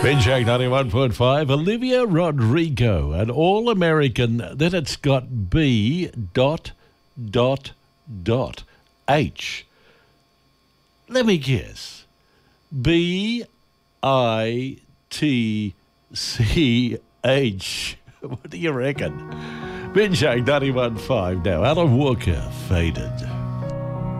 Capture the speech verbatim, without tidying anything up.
Binjag ninety-one point five, Olivia Rodrigo, an All-American, then it's got B dot dot dot H. Let me guess. B I T C H. What do you reckon? Binjag ninety-one point five now. Alan Walker, Faded.